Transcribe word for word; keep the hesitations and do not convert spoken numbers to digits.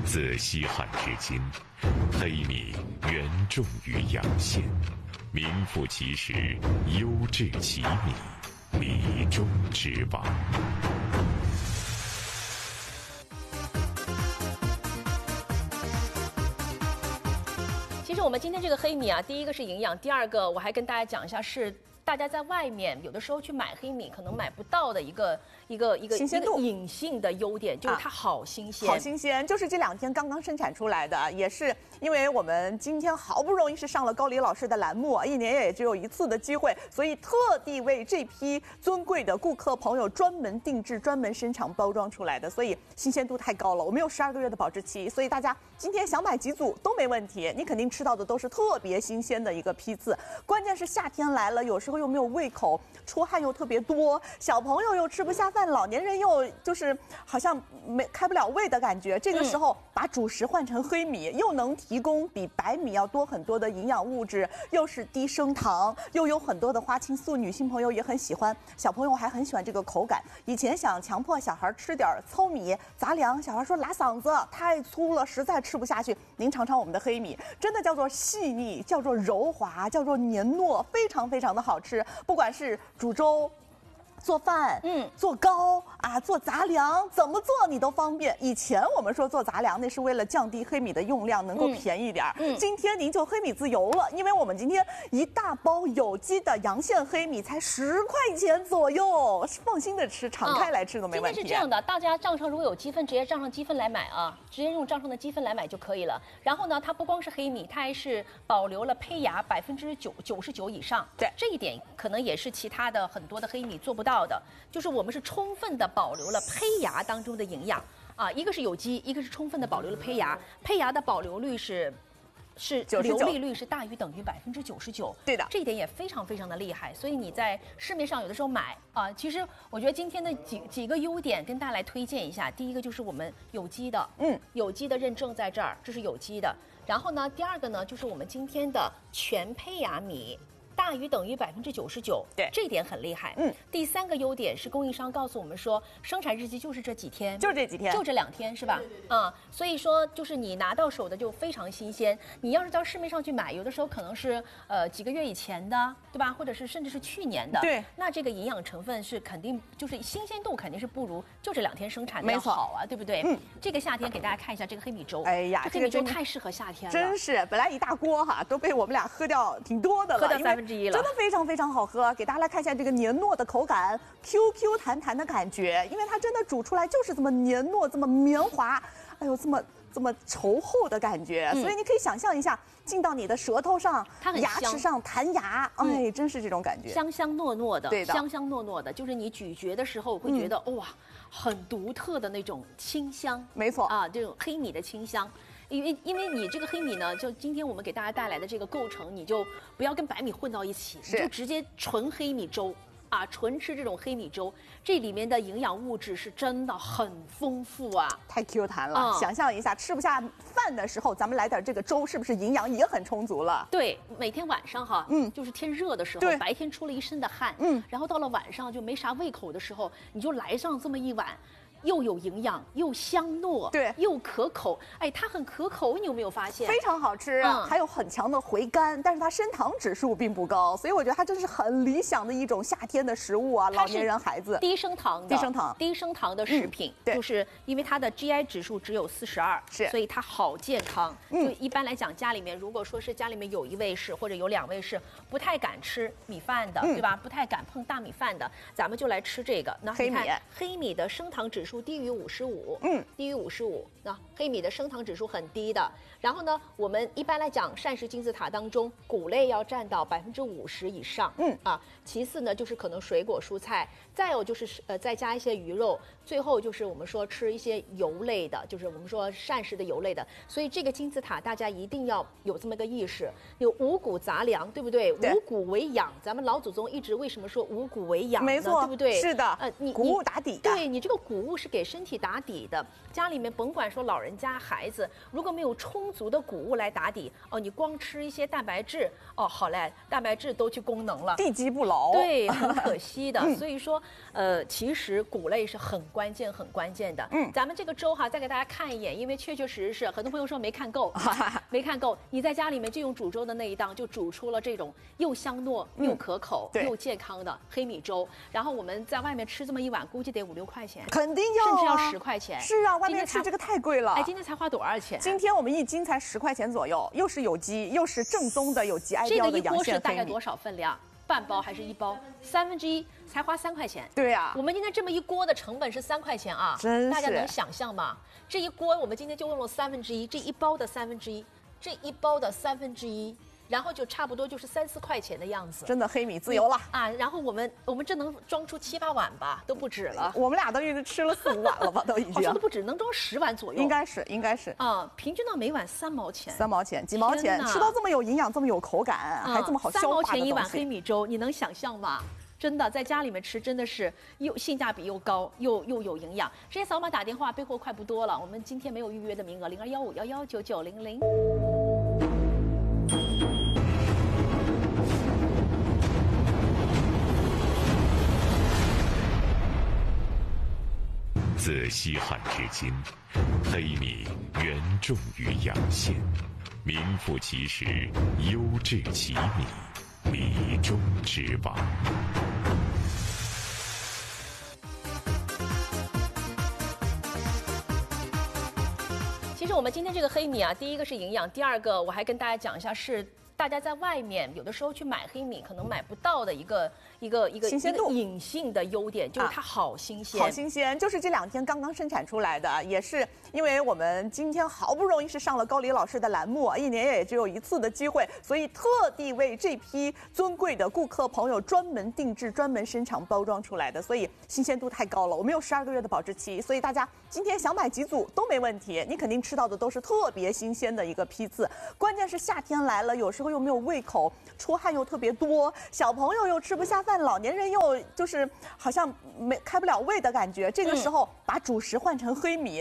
自西汉至今，黑米原种于阳县，名副其实，优质奇米，米中之王。 其实我们今天这个黑米啊，第一个是营养，第二个我还跟大家讲一下是。大家在外面有的时候去买黑米，可能买不到的一个一个一个新鲜度隐性的优点，就是它好新鲜， 好新鲜，就是这两天刚刚生产出来的，也是因为我们今天好不容易是上了高黎老师的栏目，一年也只有一次的机会，所以特地为这批尊贵的顾客朋友专门定制、专门生产包装出来的，所以新鲜度太高了。我们有十二个月的保质期，所以大家今天想买几组都没问题，你肯定吃到的都是特别新鲜的一个批次。关键是夏天来了，有时候又没有胃口，出汗又特别多，小朋友又吃不下饭，老年人又就是好像没开不了胃的感觉。这个时候把主食换成黑米，又能提供比白米要多很多的营养物质，又是低升糖，又有很多的花青素，女性朋友也很喜欢，小朋友还很喜欢这个口感。以前想强迫小孩吃点糙米杂粮，小孩说拉嗓子太粗了，实在吃不下去。您尝尝我们的黑米，真的叫做细腻，叫做柔滑，叫做黏糯，非常非常的好吃。不管是煮粥、做饭，嗯，做糕啊，做杂粮，怎么做你都方便。以前我们说做杂粮，那是为了降低黑米的用量，能够便宜点。嗯，今天您就黑米自由了，因为我们今天一大包有机的阳县黑米才十块钱左右，放心的吃，敞开来吃都没问题。 今天是这样的，大家账上如果有积分，直接账上积分来买啊，直接用账上的积分来买就可以了。然后呢，它不光是黑米，它还是保留了胚芽百分之九九十九以上。对，这一点可能也是其他的很多的黑米做不到。到的就是我们是充分的保留了胚芽当中的营养啊，一个是有机，一个是充分的保留了胚芽，胚芽的保留率是是流利率是大于等于百分之九十九， 对的， 这一点也非常非常的厉害。所以你在市面上有的时候买啊，其实我觉得今天的几几个优点跟大家来推荐一下。第一个就是我们有机的，嗯，有机的认证在这儿，这是有机的。然后呢，第二个呢就是我们今天的全胚芽米。大于等于百分之九十九，对，这一点很厉害。嗯，第三个优点是供应商告诉我们说，生产日期就是这几天， 就这几天， 就这两天，是吧？啊、嗯，所以说就是你拿到手的就非常新鲜。你要是到市面上去买，有的时候可能是呃几个月以前的，对吧？或者是甚至是去年的， 对， 那这个营养成分是肯定就是新鲜度肯定是不如就这两天生产的要好啊，对不对？嗯，这个夏天给大家看一下这个黑米粥，哎呀，这黑米粥太适合夏天了， 真是本来一大锅哈，都被我们俩喝掉挺多的了， 喝掉三分之一。 真的非常非常好喝，给大家来看一下这个黏糯的口感 ，Q Q 弹弹的感觉，因为它真的煮出来就是这么黏糯，这么绵滑，哎呦，这么这么稠厚的感觉，嗯、所以你可以想象一下，进到你的舌头上、牙齿上弹牙，哎，真是这种感觉， 香香糯糯的， 对的， 香香糯糯的，就是你咀嚼的时候会觉得、嗯、哇，很独特的那种清香， 没错啊，这种黑米的清香。因为因为你这个黑米呢，就今天我们给大家带来的这个构成，你就不要跟白米混到一起，你就直接纯黑米粥啊，纯吃这种黑米粥，这里面的营养物质是真的很丰富啊， 太 Q 弹了。嗯、想象一下，吃不下饭的时候，咱们来点这个粥，是不是营养也很充足了？ 对，每天晚上哈，嗯，就是天热的时候，白天出了一身的汗，嗯，然后到了晚上就没啥胃口的时候，你就来上这么一碗。又有营养，又香糯，对，又可口。哎，它很可口，你有没有发现？ 非常好吃，嗯、还有很强的回甘，但是它升糖指数并不高，所以我觉得它真是很理想的一种夏天的食物啊，老年人、孩子。 低升糖的， 低升糖， 低升糖的食品，嗯、就是因为它的 G I 指数只有四十二，是，所以它好健康。嗯、就一般来讲，家里面如果说是家里面有一位是或者有两位是不太敢吃米饭的，嗯、对吧？不太敢碰大米饭的，咱们就来吃这个。那黑米， 黑米的升糖指数。低于五十五，嗯，低于五十五，那黑米的升糖指数很低的。然后呢，我们一般来讲，膳食金字塔当中，谷类要占到百分之五十以上，嗯啊。其次呢，就是可能水果蔬菜，再有就是呃再加一些鱼肉，最后就是我们说吃一些油类的，就是我们说膳食的油类的。所以这个金字塔大家一定要有这么个意识，有五谷杂粮，对不对？五谷为养，咱们老祖宗一直为什么说五谷为养呢？ 没错， 对不对？ 是的，呃，你谷物打底的， 对你这个谷物是给身体打底的。家里面甭管说老人家、孩子，如果没有充足的谷物来打底，哦，你光吃一些蛋白质，哦，好嘞，蛋白质都去功能了， 地基不牢， 对，很可惜的。 嗯、 所以说，呃，其实谷类是很关键、很关键的。嗯，咱们这个粥哈，再给大家看一眼，因为确确实实是很多朋友说没看够，没看够。你在家里面就用煮粥的那一档，就煮出了这种又香糯、又可口、嗯、又健康的黑米粥。然后我们在外面吃这么一碗，估计得五六块钱， 肯定要、啊， 甚至要十块钱。 是啊，外面吃这个太贵了。 哎，今天才花多少钱？ 今天我们一斤才十块钱左右，又是有机，又是正宗的有机哀标的阳这个一锅是大概多少分量？半包还是一包？三分之一，才花三块钱。 对呀、啊， 我们今天这么一锅的成本是三块钱啊， 真是大家能想象吗？这一锅我们今天就用了三分之一，这一包的三分之一，这一包的三分之一。然后就差不多就是三四块钱的样子， 真的黑米自由了啊！然后我们我们这能装出七八碗吧，都不止了。 我们俩都一直吃了四五碗了吧，都已经。 好像都不止，能装十碗左右。 应该是，应该是。 啊，平均到每碗三毛钱。 三毛钱，几毛钱，吃到这么有营养，这么有口感， 啊、 还这么好消化的三毛钱一碗黑米粥，你能想象吗？真的，在家里面吃真的是又性价比又高，又又有营养。直接扫码打电话，备货快不多了。我们今天没有预约的名额，零二幺五幺幺九九零零。 自西汉至今，黑米原种于阳县，名副其实，优质奇米，米中之王。 其实我们今天这个黑米啊，第一个是营养，第二个我还跟大家讲一下是。大家在外面有的时候去买黑米，可能买不到的一个一个一个新鲜度隐性的优点，就是它好新鲜， 好新鲜，就是这两天刚刚生产出来的，也是因为我们今天好不容易是上了高黎老师的栏目，一年也只有一次的机会，所以特地为这批尊贵的顾客朋友专门定制、专门生产包装出来的，所以新鲜度太高了。我们有十二个月的保质期，所以大家今天想买几组都没问题，你肯定吃到的都是特别新鲜的一个批次。关键是夏天来了，有时候又没有胃口，出汗又特别多，小朋友又吃不下饭，老年人又就是好像没开不了胃的感觉。这个时候把主食换成黑米。